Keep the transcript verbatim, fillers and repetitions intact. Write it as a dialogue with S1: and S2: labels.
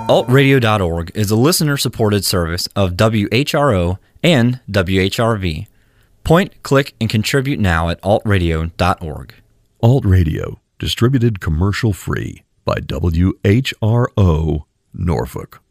S1: alt radio dot org is a listener-supported service of W H R O and W H R V. Point, click, and contribute now at alt radio dot org.
S2: Alt Radio, distributed commercial-free by W H R O Norfolk.